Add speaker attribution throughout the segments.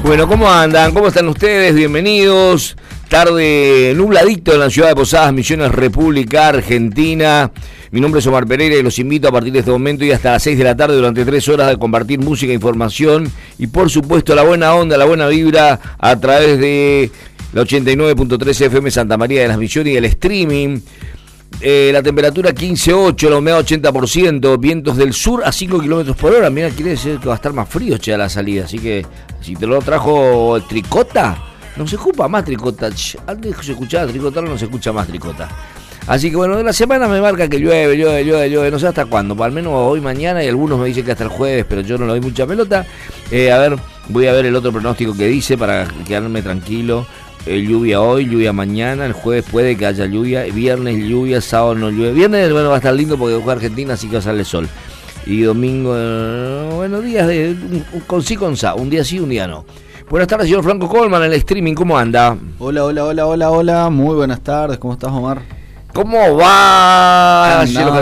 Speaker 1: Bueno, ¿cómo andan? ¿Cómo están ustedes? Bienvenidos. Tarde nubladito en la ciudad de Posadas, Misiones, República Argentina. Mi nombre es Omar Pereira y los invito a partir de este momento y hasta las 6 de la tarde durante 3 horas de compartir música, información y por supuesto la buena onda, la buena vibra a través de la 89.3 FM Santa María de las Misiones y el streaming. La temperatura 15.8, la humedad 80%, vientos del sur a 5 kilómetros por hora. Mira, quiere decir que va a estar más frío a la salida. Así que si te lo trajo Tricota, no se ocupa más Tricota. Antes se escuchaba Tricota, ahora no se escucha más Tricota. Así que bueno, de la semana me marca que llueve, no sé hasta cuándo, al menos hoy, mañana, y algunos me dicen que hasta el jueves, pero yo no le doy mucha pelota. Voy a ver el otro pronóstico que dice para quedarme tranquilo. Lluvia hoy, lluvia mañana, el jueves puede que haya lluvia, viernes lluvia, sábado no llueve. Viernes bueno, va a estar lindo porque juega Argentina, así que va a salir el sol. Y domingo, días de con sí con sa, un día sí, un día no. Buenas tardes, señor Franco Colman, el streaming, ¿cómo anda?
Speaker 2: Hola, muy buenas tardes, ¿cómo estás, Omar?
Speaker 1: ¿Cómo va?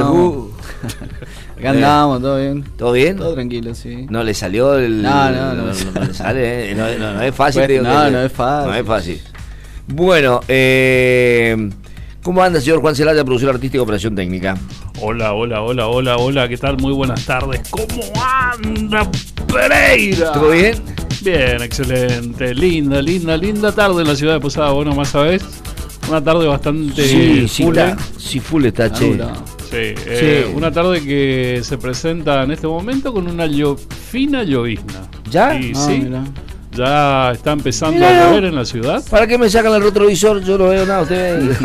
Speaker 2: Acá andamos, ¿todo bien?
Speaker 1: ¿Todo bien?
Speaker 2: Todo tranquilo, sí.
Speaker 1: ¿No le salió el...?
Speaker 2: No
Speaker 1: le sale, no es fácil.
Speaker 2: Pues, no es fácil.
Speaker 1: No es fácil. Bueno, ¿cómo anda, señor Juan Celaya, producción artística y operación técnica?
Speaker 3: Hola, ¿qué tal? Muy buenas tardes. ¿Cómo anda, Pereira?
Speaker 1: ¿Todo bien?
Speaker 3: Bien, excelente. Linda tarde en la ciudad de Posadas, vos nomás sabés. Una tarde bastante
Speaker 1: full está, che.
Speaker 3: Sí, una tarde que se presenta en este momento con una fina llovizna.
Speaker 1: ¿Ya?
Speaker 3: Y sí,
Speaker 2: mirá.
Speaker 3: ya está empezando a llover en la ciudad.
Speaker 1: ¿Para qué me sacan el retrovisor? Yo no veo nada, ustedes.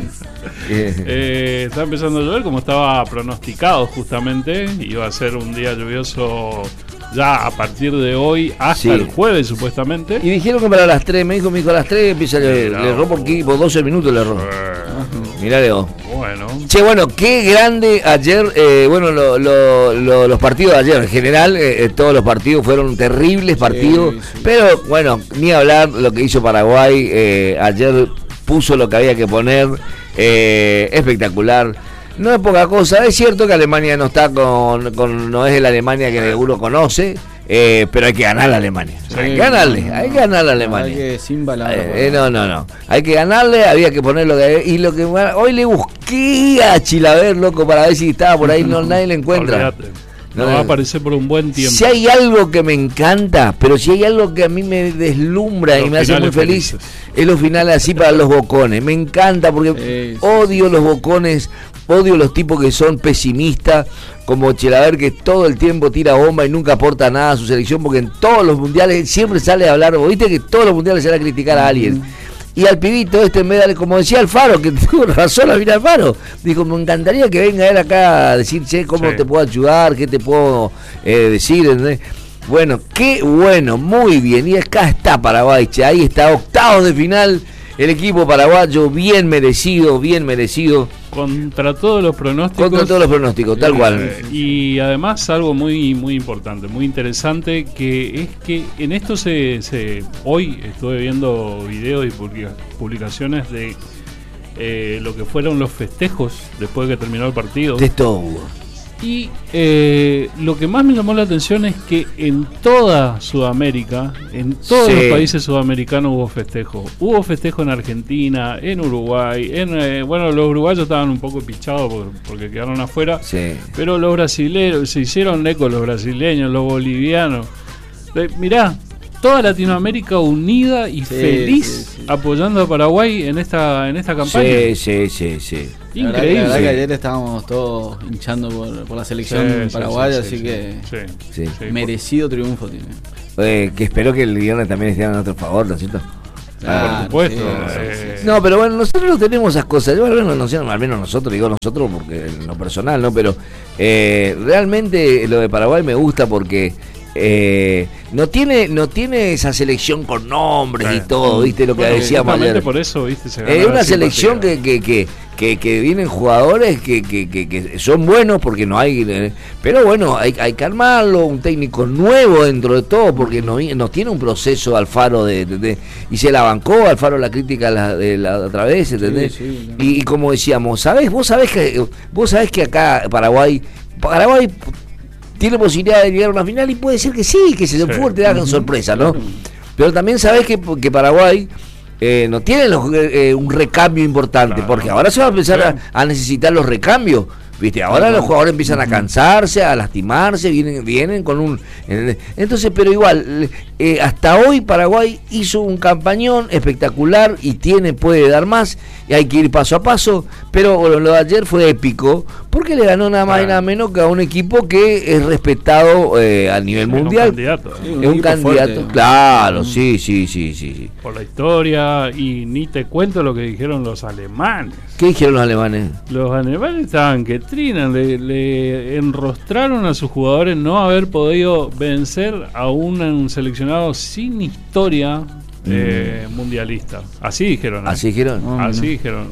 Speaker 3: Está empezando a llover como estaba pronosticado justamente. Iba a ser un día lluvioso ya a partir de hoy hasta el jueves supuestamente.
Speaker 1: Y dijeron que para las 3, me dijo a las 3 empieza a llover. Le erró por 12 minutos le erró. Mirá, Leo.
Speaker 3: Bueno.
Speaker 1: Che, bueno, qué grande ayer, los partidos de ayer en general, todos los partidos fueron terribles partidos, sí. Pero bueno, ni hablar lo que hizo Paraguay, ayer puso lo que había que poner, espectacular. No es poca cosa, es cierto que Alemania no está no es la Alemania que uno conoce, pero hay que ganar a la Alemania. Sí, hay que ganarle a la Alemania.
Speaker 2: Hay que sin palabras.
Speaker 1: No. Hay que ganarle, había que ponerlo y lo que hoy le busqué a Chilaver, loco, para ver si estaba por ahí, nadie le encuentra.
Speaker 3: No va a aparecer por un buen tiempo.
Speaker 1: Si hay algo que me encanta, pero si hay algo que a mí me deslumbra y me hace muy feliz, es los finales así para los bocones. Me encanta porque odio los bocones, odio los tipos que son pesimistas, como Chilaver, que todo el tiempo tira bomba y nunca aporta nada a su selección, porque en todos los mundiales siempre sale a hablar, viste que todos los mundiales sale a criticar a alguien. Y al pibito en vez de, como decía Alfaro, que tuvo razón al final Alfaro, dijo, me encantaría que venga él acá a decir, che, cómo te puedo ayudar, qué te puedo decir, ¿entendés? Bueno, qué bueno, muy bien, y acá está Paraguay, che, ahí está, octavos de final, el equipo paraguayo, bien merecido.
Speaker 3: Contra todos los pronósticos.
Speaker 1: Tal cual.
Speaker 3: Y además algo muy importante, muy interesante, que es que en esto hoy estuve viendo videos y publicaciones de lo que fueron los festejos después de que terminó el partido.
Speaker 1: De todo.
Speaker 3: Y lo que más me llamó la atención es que en toda Sudamérica, en todos los países sudamericanos hubo festejos. Hubo festejo en Argentina, en Uruguay, los uruguayos estaban un poco pichados porque quedaron afuera, pero los brasileños, se hicieron eco los brasileños, los bolivianos. Mirá, toda Latinoamérica unida y feliz apoyando a Paraguay en esta campaña.
Speaker 1: Sí.
Speaker 2: Increíble. La verdad que ayer estábamos todos hinchando por la selección paraguaya, así que merecido triunfo tiene.
Speaker 1: Que espero que el viernes también esté a nuestro favor, ¿no es cierto?
Speaker 3: Por supuesto.
Speaker 1: No, pero bueno, nosotros no tenemos esas cosas. Yo al menos nosotros, digo nosotros porque en lo personal, ¿no? Pero realmente lo de Paraguay me gusta porque no tiene esa selección con nombres y todo, ¿viste? Lo que decíamos ayer.
Speaker 3: Por eso, ¿viste?
Speaker 1: Es una selección que vienen jugadores que son buenos porque no hay, pero bueno, hay que armarlo, un técnico nuevo dentro de todo porque no tiene un proceso Alfaro y se la bancó Alfaro la crítica la otra vez, ¿entendés? Sí, y como decíamos, vos sabés que acá Paraguay tiene posibilidad de llegar a una final y puede ser que sí, que se den fuerte, hagan sorpresa, ¿no? Pero también sabés que Paraguay no tiene un recambio importante, claro, porque ahora se va a empezar a necesitar los recambios. ¿Viste? Ahora los jugadores empiezan a cansarse, a lastimarse, vienen con un... Entonces, pero igual, hasta hoy Paraguay hizo un campañón espectacular y puede dar más, y hay que ir paso a paso, pero bueno, lo de ayer fue épico, porque le ganó nada más y nada menos que a un equipo que es respetado a nivel mundial. Es un candidato, fuerte, claro, sí.
Speaker 3: Por la historia, y ni te cuento lo que dijeron los alemanes.
Speaker 1: ¿Qué dijeron los alemanes?
Speaker 3: Los alemanes estaban que trinan, le enrostraron a sus jugadores no haber podido vencer a un seleccionado sin historia mundialista. Así dijeron.
Speaker 1: Así dijeron.
Speaker 3: Así dijeron.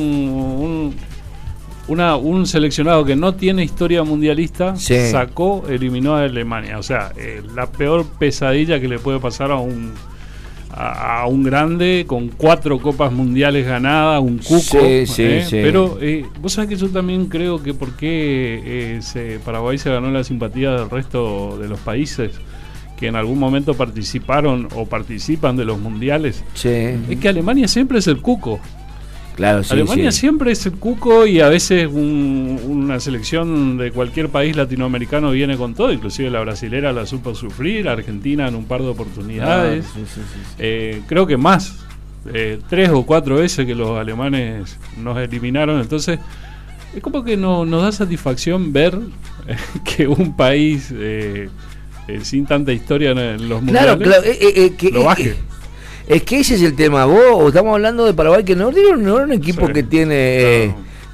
Speaker 3: Un seleccionado que no tiene historia mundialista eliminó a Alemania. O sea, la peor pesadilla que le puede pasar a un grande con 4 copas mundiales ganadas, un cuco. Pero vos sabés que yo también creo que porque Paraguay se ganó la simpatía del resto de los países que en algún momento participaron o participan de los mundiales, es que Alemania siempre es el cuco.
Speaker 1: Claro,
Speaker 3: Alemania siempre es el cuco, y a veces una selección de cualquier país latinoamericano viene con todo, inclusive la brasilera la supo sufrir, Argentina en un par de oportunidades. Creo que más, 3 o 4 veces que los alemanes nos eliminaron. Entonces es como que nos da satisfacción ver que un país sin tanta historia en los mundiales lo baje.
Speaker 1: Es que ese es el tema. Vos estamos hablando de Paraguay, que no es un equipo que tiene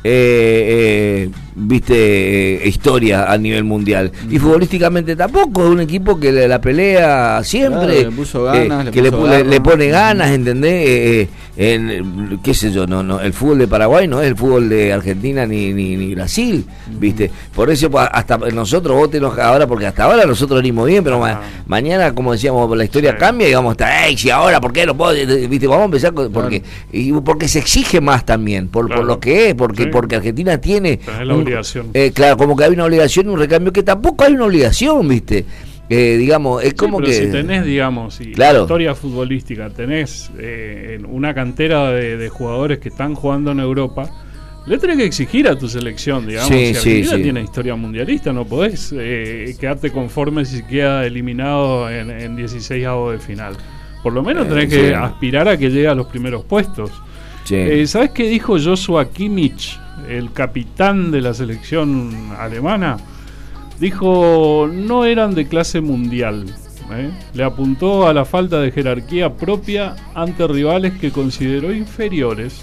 Speaker 1: historia a nivel mundial, y futbolísticamente tampoco es un equipo que la pelea siempre,
Speaker 2: le puso ganas,
Speaker 1: le pone ganas, ¿entendés? Qué sé yo, no, el fútbol de Paraguay no es el fútbol de Argentina ni Brasil, ¿viste? Por eso hasta nosotros, vos te enojas ahora porque hasta ahora nosotros venimos bien, pero mañana, como decíamos, la historia cambia y vamos a estar, si ahora, ¿por qué no puedo? ¿Viste? Vamos a empezar porque se exige más también, por lo que es, porque Argentina tiene
Speaker 3: la obligación.
Speaker 1: Claro, como que hay una obligación y un recambio, que tampoco hay una obligación, ¿viste? Digamos, es como
Speaker 3: pero
Speaker 1: que...
Speaker 3: si tenés, digamos, historia futbolística, tenés una cantera de jugadores que están jugando en Europa, le tenés que exigir a tu selección, digamos. Si Argentina tiene historia mundialista, no podés quedarte conforme si queda eliminado en 16avos de final. Por lo menos tenés que aspirar a que llegue a los primeros puestos. ¿Sabés qué dijo Joshua Kimmich, el capitán de la selección alemana? Dijo, no eran de clase mundial. Le apuntó a la falta de jerarquía propia ante rivales que consideró inferiores.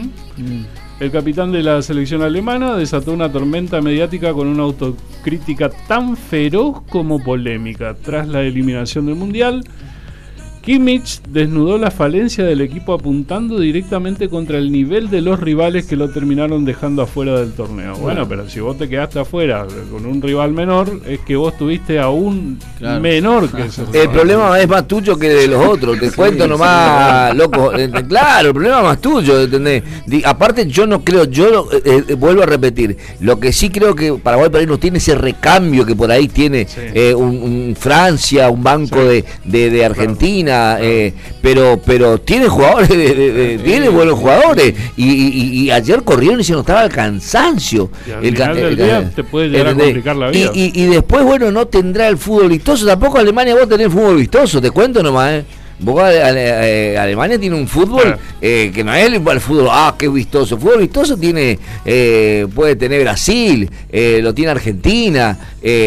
Speaker 3: El capitán de la selección alemana desató una tormenta mediática con una autocrítica tan feroz como polémica. Tras la eliminación del mundial, Kimmich desnudó la falencia del equipo apuntando directamente contra el nivel de los rivales que lo terminaron dejando afuera del torneo. Bueno, pero si vos te quedaste afuera con un rival menor, es que vos tuviste a un menor que ese rival.
Speaker 1: El problema es más tuyo que de los otros, te cuento nomás, loco. Claro, el problema es más tuyo, ¿entendés? Aparte, yo no creo, vuelvo a repetir, lo que sí creo que Paraguay por ahí no tiene ese recambio que por ahí tiene un Francia, un banco de Argentina. Pero tiene jugadores, tiene buenos jugadores, y ayer corrieron y se notaba el cansancio.
Speaker 3: Y al final del día te puede llegar a complicar la vida.
Speaker 1: Y después, no tendrá el fútbol vistoso. Tampoco Alemania vos tenés fútbol vistoso, te cuento nomás. Alemania tiene un fútbol que no es el fútbol, qué vistoso. Fútbol vistoso puede tener Brasil, lo tiene Argentina,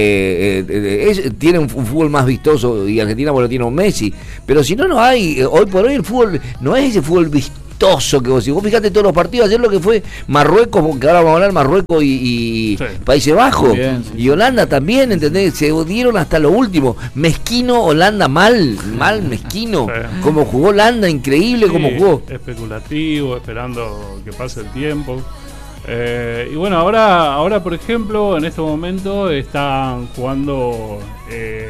Speaker 1: tiene un fútbol más vistoso, y Argentina tiene un Messi. Pero si no hay, hoy por hoy el fútbol no es ese fútbol vistoso que vos fijate todos los partidos. Ayer lo que fue Marruecos, porque ahora vamos a hablar Marruecos y Países Bajos, y Holanda también, ¿entendés? Se dieron hasta lo último. Mezquino Holanda, mal mezquino. Como jugó Holanda, increíble como jugó.
Speaker 3: Especulativo, esperando que pase el tiempo. Y bueno, ahora por ejemplo, en este momento están jugando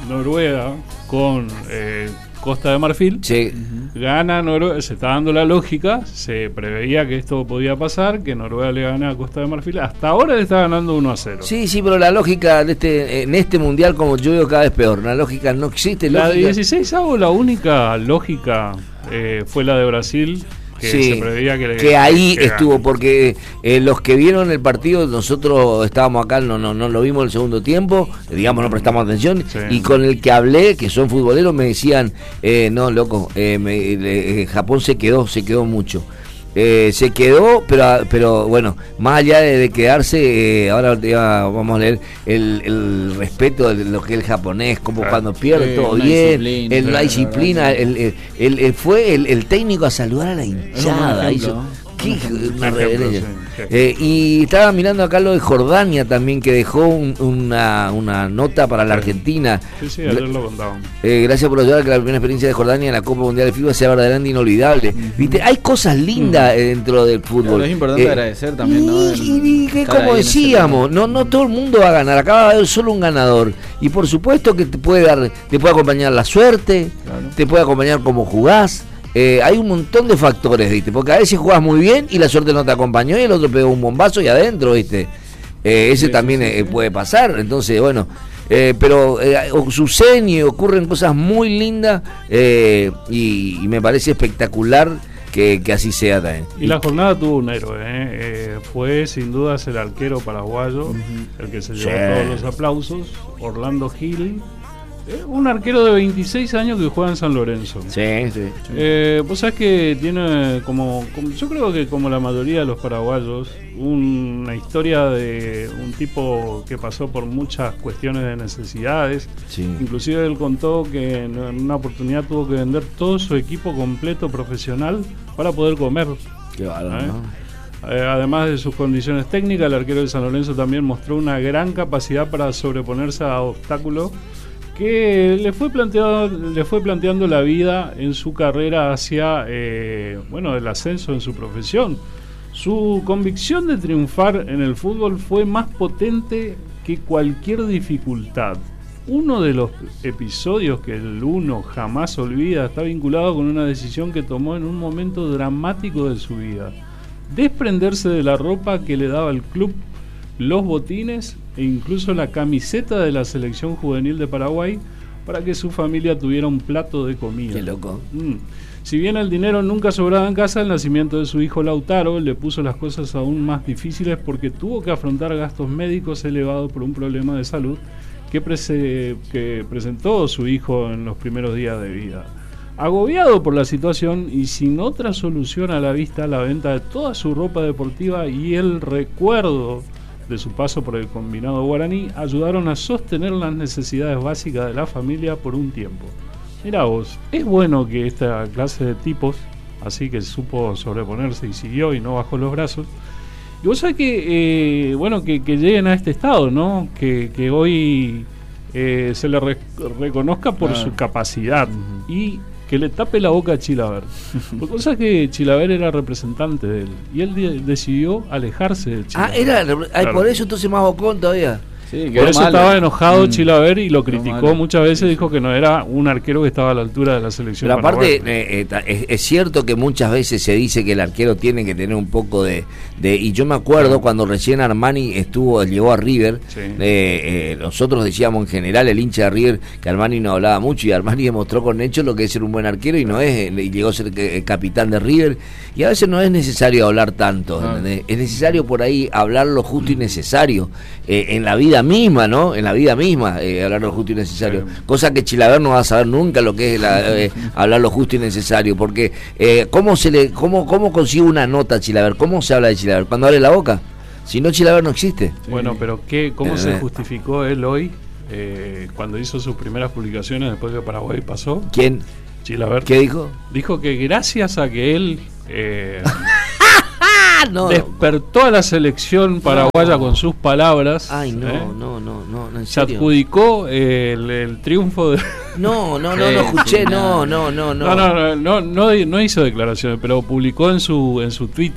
Speaker 3: Noruega con Costa de Marfil.
Speaker 1: Sí.
Speaker 3: Gana Noruega, se está dando la lógica, se preveía que esto podía pasar, que Noruega le gana a Costa de Marfil. Hasta ahora le está ganando 1-0.
Speaker 1: Sí, pero la lógica en este mundial, como yo veo, cada vez peor. La lógica no existe.
Speaker 3: La de 16avos, la única lógica fue la de Brasil. Que se preveía que
Speaker 1: ahí estuvo, porque los que vieron el partido, nosotros estábamos acá, no lo vimos en el segundo tiempo, digamos, no prestamos atención, y con el que hablé, que son futboleros, me decían, no, loco, Japón se quedó mucho. Se quedó, pero bueno, más allá de quedarse, ahora vamos a leer el respeto de lo que es el japonés, como cuando pierde todo bien, la disciplina, fue el técnico a saludar a la hinchada, una reverencia. Y estaba mirando acá lo de Jordania también, que dejó una nota para la Argentina.
Speaker 3: Sí, ayer lo contaban.
Speaker 1: Gracias por ayudar a que la primera experiencia de Jordania en la Copa Mundial de FIFA sea verdaderamente inolvidable. ¿Viste? Hay cosas lindas dentro del fútbol.
Speaker 2: Pero es importante agradecer también, ¿no?
Speaker 1: Y que como decíamos, no todo el mundo va a ganar, acá va a haber solo un ganador. Y por supuesto que te puede acompañar la suerte, te puede acompañar cómo jugás. Hay un montón de factores, ¿viste? Porque a veces jugás muy bien y la suerte no te acompañó y el otro pegó un bombazo y adentro, ¿viste? Ese también puede pasar. Entonces, bueno, pero suceden y ocurren cosas muy lindas y me parece espectacular que así sea también.
Speaker 3: Y la jornada tuvo un héroe, fue sin dudas el arquero paraguayo, el que se llevó todos los aplausos, Orlando Gil. Un arquero de 26 años que juega en San Lorenzo.
Speaker 1: Sí.
Speaker 3: Vos sabés que tiene como yo creo que como la mayoría de los paraguayos, una historia de un tipo que pasó por muchas cuestiones de necesidades.
Speaker 1: Sí.
Speaker 3: Inclusive él contó que en una oportunidad tuvo que vender todo su equipo completo profesional para poder comer.
Speaker 1: Qué bárbaro, ¿no?
Speaker 3: Además de sus condiciones técnicas, el arquero de San Lorenzo también mostró una gran capacidad para sobreponerse a obstáculos que le fue planteando la vida en su carrera hacia el ascenso en su profesión. Su convicción de triunfar en el fútbol fue más potente que cualquier dificultad. Uno de los episodios que el uno jamás olvida está vinculado con una decisión que tomó en un momento dramático de su vida: desprenderse de la ropa que le daba el club, los botines e incluso la camiseta de la selección juvenil de Paraguay para que su familia tuviera un plato de comida.
Speaker 1: Qué loco.
Speaker 3: Si bien el dinero nunca sobraba en casa, el nacimiento de su hijo Lautaro le puso las cosas aún más difíciles porque tuvo que afrontar gastos médicos elevados por un problema de salud que presentó su hijo en los primeros días de vida. Agobiado por la situación y sin otra solución a la vista, la venta de toda su ropa deportiva y el recuerdo de su paso por el combinado guaraní ayudaron a sostener las necesidades básicas de la familia por un tiempo. Mirá vos, es bueno que esta clase de tipos, así que supo sobreponerse y siguió y no bajó los brazos. Y vos sabés que, que lleguen a este estado, ¿no? Que hoy se le reconozca por su capacidad y que le tape la boca a Chilaver. Porque vos sabés que Chilaver era representante de él y él decidió alejarse de Chilaver.
Speaker 1: Claro. Por eso entonces más bocón todavía.
Speaker 3: Sí, por eso estaba enojado Chilaver y lo criticó muchas veces, dijo que no era un arquero que estaba a la altura de la selección.
Speaker 1: Pero aparte es cierto que muchas veces se dice que el arquero tiene que tener un poco de y yo me acuerdo cuando recién Armani llegó a River, nosotros decíamos en general, el hincha de River, que Armani no hablaba mucho y Armani demostró con hechos lo que es ser un buen arquero y llegó a ser capitán de River, y a veces no es necesario hablar tanto, es necesario por ahí hablar lo justo y necesario en la vida misma, ¿no? En la vida misma, hablar lo justo y necesario. Cosa que Chilaver no va a saber nunca lo que es hablar lo justo y necesario, porque ¿cómo consigue una nota Chilaver? ¿Cómo se habla de Chilaver? ¿Cuando abre la boca? Si no, Chilaver no existe.
Speaker 3: Bueno, pero ¿cómo se justificó él hoy cuando hizo sus primeras publicaciones después de que Paraguay pasó?
Speaker 1: ¿Quién?
Speaker 3: Chilaver.
Speaker 1: ¿Qué dijo?
Speaker 3: Dijo que gracias a que él despertó a la selección paraguaya con sus palabras.
Speaker 1: Ay, no, ¿en
Speaker 3: se
Speaker 1: serio?
Speaker 3: adjudicó el triunfo de...
Speaker 1: No escuché, no
Speaker 3: hizo declaraciones, pero publicó en su Twitter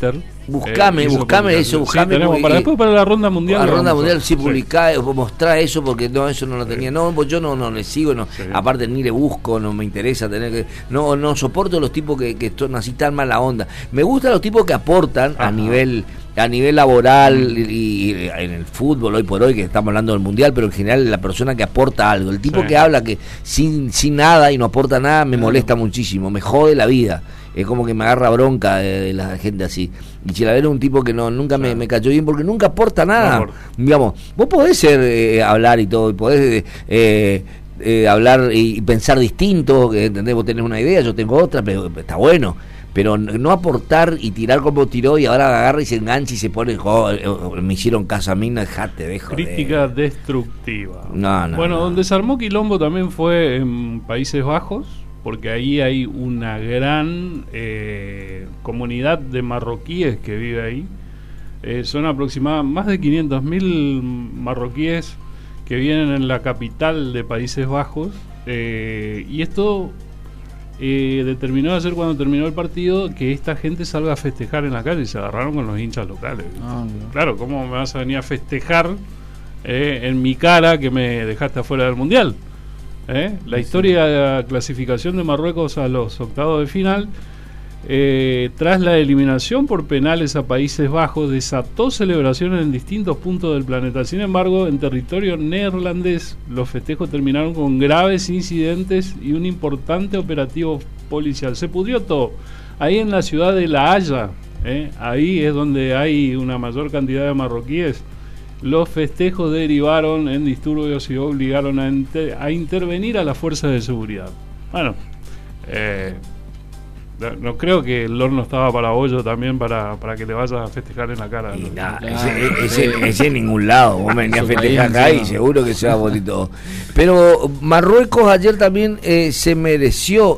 Speaker 1: Buscame eso,
Speaker 3: tenemos para después para la ronda mundial.
Speaker 1: La ronda mundial sí publicá, mostrar eso porque no, eso no lo tenía. No, pues yo no le sigo, no. Sí. Aparte ni le busco, no me interesa tener que. No soporto los tipos que son así tan mala onda. Me gustan los tipos que aportan a nivel laboral y en el fútbol hoy por hoy, que estamos hablando del mundial, pero en general la persona que aporta algo. El tipo que habla que sin nada y no aporta nada me molesta muchísimo, me jode la vida. Es como que me agarra bronca de la gente así. Y Chilavero es un tipo que nunca me cayó bien porque nunca aporta nada. Digamos, vos podés hablar y todo, y podés hablar y pensar distinto, ¿entendés? Vos tenés una idea, yo tengo otra, pero está bueno. Pero no aportar y tirar como tiró y ahora agarra y se engancha y se pone, me hicieron caso a mí, no dejate, dejo.
Speaker 3: Crítica destructiva. Bueno, donde se armó quilombo también fue en Países Bajos, porque ahí hay una gran comunidad de marroquíes que vive ahí. Son aproximadamente más de 500.000 marroquíes que vienen en la capital de Países Bajos, y esto determinó hacer, cuando terminó el partido, que esta gente salga a festejar en la calle, y se agarraron con los hinchas locales. Claro, ¿cómo me vas a venir a festejar en mi cara que me dejaste afuera del mundial? La historia de la clasificación de Marruecos a los octavos de final, tras la eliminación por penales a Países Bajos, desató celebraciones en distintos puntos del planeta. Sin embargo, en territorio neerlandés, los festejos terminaron con graves incidentes y un importante operativo policial. Se pudrió todo. Ahí en la ciudad de La Haya, ahí es donde hay una mayor cantidad de marroquíes. Los festejos derivaron en disturbios y obligaron a intervenir a las fuerzas de seguridad. Bueno, no creo que el horno estaba para bollo también para que le vayas a festejar en la cara.
Speaker 1: Y nada, ese en ningún lado. Vos venías a festejar acá y seguro que se va a bonito. Pero Marruecos ayer también se mereció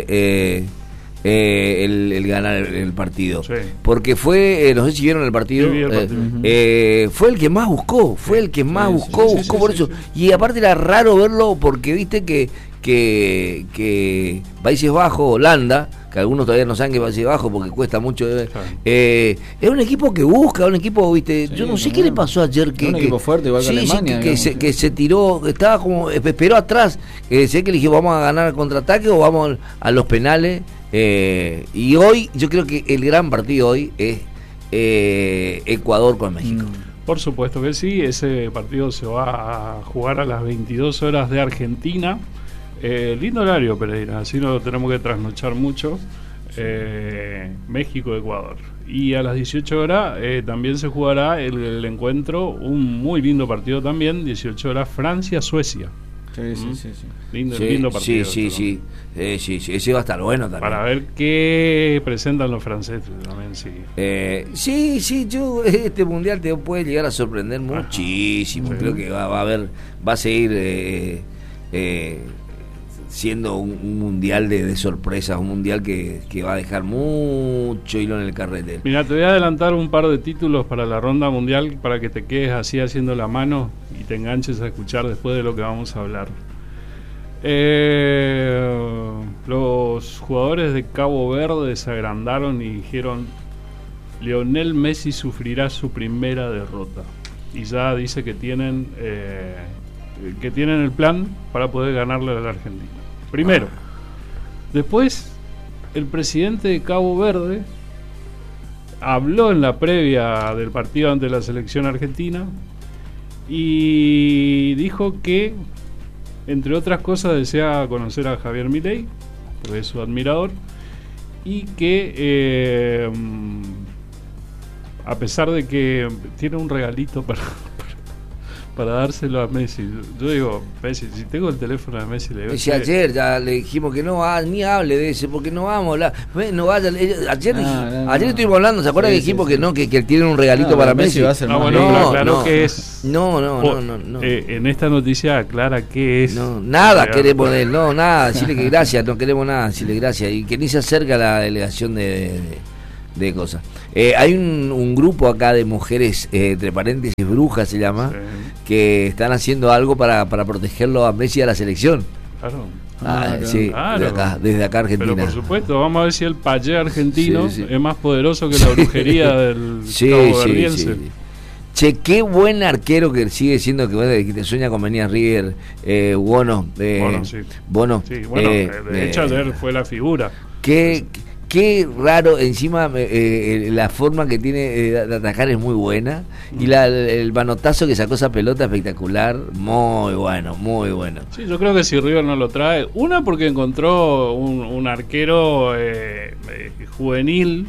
Speaker 1: el ganar el partido, porque fue, no sé si vieron el partido, fue el que más buscó, buscó por eso, y aparte era raro verlo porque viste que Países Bajos, Holanda, que algunos todavía no saben que Países Bajos porque cuesta mucho, es un equipo que busca, un equipo, viste, yo no sé qué le pasó ayer, que
Speaker 2: un equipo fuerte igual que Alemania,
Speaker 1: que se tiró, estaba como, esperó atrás, sé que le dije vamos a ganar al contraataque o vamos a los penales. Y hoy yo creo que el gran partido hoy es Ecuador con México.
Speaker 3: Por supuesto que sí, ese partido se va a jugar a las 22 horas de Argentina. Lindo horario, Pereira, así no tenemos que trasnochar mucho. México-Ecuador. Y a las 18 horas también se jugará el encuentro, un muy lindo partido también, 18 horas Francia-Suecia.
Speaker 2: Sí.
Speaker 3: Lindo partido.
Speaker 1: Sí, ese va a estar bueno también.
Speaker 3: Para ver qué presentan los franceses también,
Speaker 1: sí. Yo este mundial te puede llegar a sorprender muchísimo. Creo que va a seguir siendo un mundial de sorpresas, un mundial que va a dejar mucho hilo en el carrete.
Speaker 3: Mira, te voy a adelantar un par de títulos para la ronda mundial para que te quedes así haciendo la mano y te enganches a escuchar después de lo que vamos a hablar. Los jugadores de Cabo Verde se agrandaron y dijeron: Lionel Messi sufrirá su primera derrota. Y ya dice que tienen el plan para poder ganarle a la Argentina. Primero. Después, el presidente de Cabo Verde habló en la previa del partido ante la selección argentina y dijo que, entre otras cosas, desea conocer a Javier Milei, porque es su admirador, y que a pesar de que tiene un regalito para dárselo a Messi. Yo digo, Messi, si tengo el teléfono de Messi, le digo...
Speaker 1: Si ayer ya le dijimos que no, ni hable de ese, porque no vamos a hablar. No vaya, ayer estuvimos hablando, ¿se acuerdan que dijimos que no, que tiene un regalito para Messi?
Speaker 2: Va a ser
Speaker 3: que es...
Speaker 1: No.
Speaker 3: En esta noticia aclara qué es...
Speaker 1: No, nada queremos de él, nada, decirle que gracias, no queremos nada, decirle gracias, y que ni se acerca a la delegación de cosas. Hay un grupo acá de mujeres, entre paréntesis, brujas se llama, que están haciendo algo para protegerlo a Messi y a la selección.
Speaker 3: Claro.
Speaker 1: Sí, claro. Desde acá Argentina.
Speaker 3: Pero por supuesto, vamos a ver si el payé argentino es más poderoso que la brujería del Cabo Verdiense.
Speaker 1: Che, qué buen arquero que sigue siendo, que te sueña con venir a River, Bono. Bono.
Speaker 3: Sí, bueno, de hecho ayer fue la figura.
Speaker 1: Qué raro, encima la forma que tiene de atacar es muy buena, y el manotazo que sacó esa pelota espectacular, muy bueno.
Speaker 3: Sí, yo creo que si River no lo trae, porque encontró un arquero juvenil,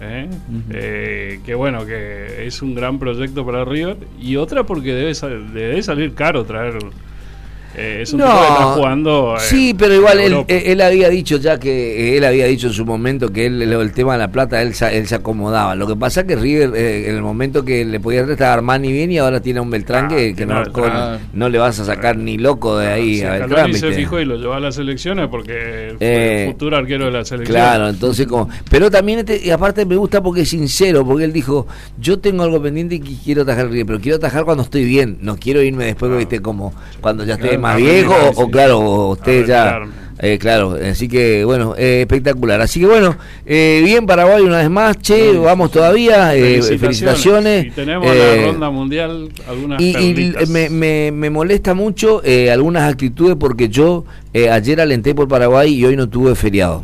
Speaker 3: que bueno, que es un gran proyecto para River, y otra porque debe salir caro traer. Es un tipo que está jugando.
Speaker 1: Sí, pero igual él había dicho ya que él había dicho en su momento que el tema de la plata él se acomodaba. Lo que pasa es que River en el momento que le podía estar a Armani bien, y ahora tiene a un Beltrán que no le vas a sacar ni loco de ahí a Beltrán.
Speaker 3: Se fijó y lo llevó a las selecciones porque fue el futuro arquero de la selección.
Speaker 1: Claro, entonces pero también y aparte me gusta porque es sincero, porque él dijo, yo tengo algo pendiente y quiero atajar River, pero quiero atajar cuando estoy bien, no quiero irme después, viste, como cuando ya esté más viejo o usted ya claro, así que bueno, espectacular, así que bueno, bien Paraguay una vez más, vamos todavía, felicitaciones.
Speaker 3: Y tenemos la ronda mundial, algunas perlitas.
Speaker 1: Me molesta mucho algunas actitudes, porque yo ayer alenté por Paraguay y hoy no tuve feriado.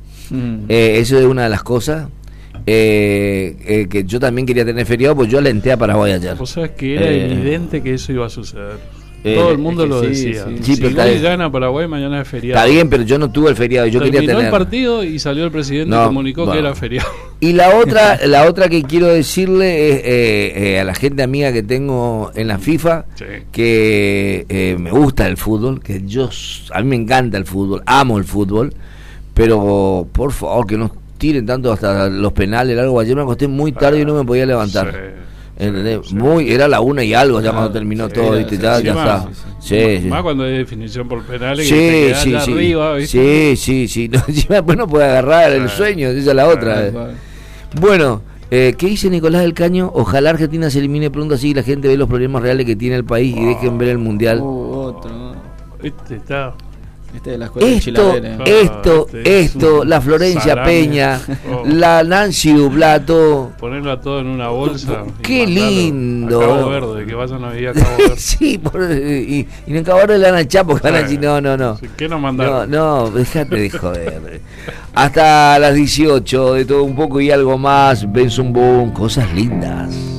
Speaker 1: Eso es una de las cosas que yo también quería tener feriado, pues yo alenté a Paraguay ayer.
Speaker 3: Vos sabés que era evidente que eso iba a suceder. Todo el mundo lo decía.
Speaker 1: Sí,
Speaker 3: si hoy gana Paraguay, mañana es feriado.
Speaker 1: Está bien, pero yo no tuve el feriado. Yo quería tener
Speaker 3: el partido y salió el presidente y comunicó que era feriado.
Speaker 1: Y la otra que quiero decirle es a la gente amiga que tengo en la FIFA, que me gusta el fútbol, que a mí me encanta el fútbol, amo el fútbol, pero por favor que no tiren tanto hasta los penales. Algo ayer me acosté muy tarde y no me podía levantar. Era la 1 y algo ya cuando terminó todo, ¿viste? Ya está.
Speaker 3: Más cuando hay definición por penales,
Speaker 1: arriba, ¿viste? Sí. No, después no puede agarrar el sueño, esa es la otra. Bueno, ¿qué dice Nicolás del Caño? Ojalá Argentina se elimine pronto, así que la gente ve los problemas reales que tiene el país y dejen ver el mundial.
Speaker 2: De la escuela
Speaker 1: esto, la Florencia Salame. Peña, la Nancy Dublato.
Speaker 3: Ponerlo a todo en una bolsa.
Speaker 1: Qué lindo.
Speaker 3: A Cabo Verde, que vayan a vivir a Cabo Verde.
Speaker 1: Sí, y en Cabo Verde le dan al Chapo, que van a decir, no.
Speaker 3: ¿Qué nos mandaron?
Speaker 1: No, déjate de joder. Hasta las 18, de todo un poco y algo más. Benson Boom, cosas lindas.